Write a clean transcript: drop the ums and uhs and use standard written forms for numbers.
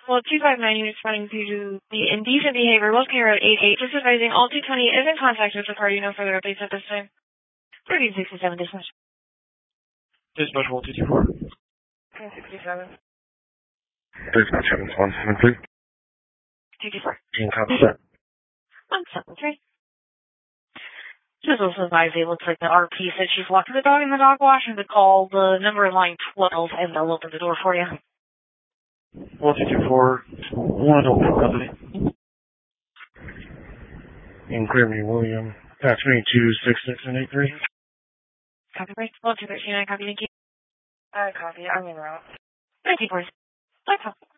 Well, 259 responding to the indecent behavior located at 88. Just advising all 220 is in contact with the party. No further updates at this time. 1367 dispatch. Dispatch 1224. 1067. Dispatch 7173. 224. In contact. 173. Just also advised, it looks like the RP said she's walking the dog in the dog wash and to call the number in line 12 and they'll open the door for you. 1224. One over company. In Grimmy, William. Patch me 266 and 83. Copy, right? 12339, copy, thank you. Copy, I'm in route. Thank you, boys. Bye,